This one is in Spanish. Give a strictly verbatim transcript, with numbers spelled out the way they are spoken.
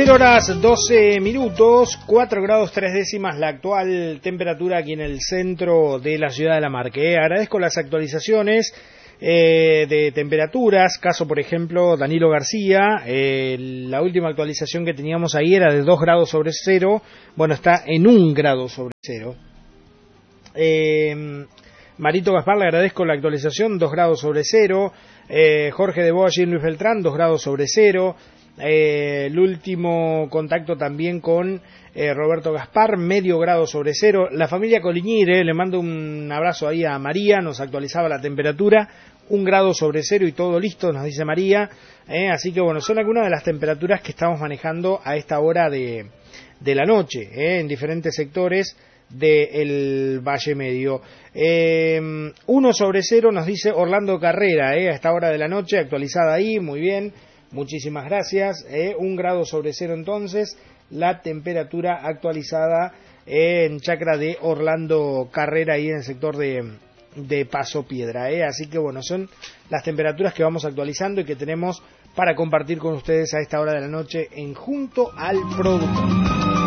cero horas doce minutos, cuatro grados tres décimas la actual temperatura aquí en el centro de la ciudad de La Marque. Eh, agradezco las actualizaciones eh, de temperaturas, caso por ejemplo Danilo García, eh, la última actualización que teníamos ahí era de dos grados sobre cero, bueno, está en un grado sobre cero. Eh, Marito Gaspar, le agradezco la actualización, dos grados sobre cero. Eh, Jorge de Boa y Luis Beltrán, dos grados sobre cero. Eh, el último contacto también con eh, Roberto Gaspar, medio grado sobre cero. La familia Coliñire, le mando un abrazo ahí a María, nos actualizaba la temperatura, un grado sobre cero y todo listo, nos dice María. Eh, así que bueno, son algunas de las temperaturas que estamos manejando a esta hora de, de la noche, eh, en diferentes sectores del Valle Medio. Eh, uno sobre cero nos dice Orlando Carrera, eh, a esta hora de la noche, actualizada ahí, muy bien. Muchísimas gracias. Eh, un grado sobre cero entonces, la temperatura actualizada eh, en Chacra de Orlando Carrera, ahí en el sector de, de Paso Piedra. Eh. Así que bueno, son las temperaturas que vamos actualizando y que tenemos para compartir con ustedes a esta hora de la noche en Junto al Productor.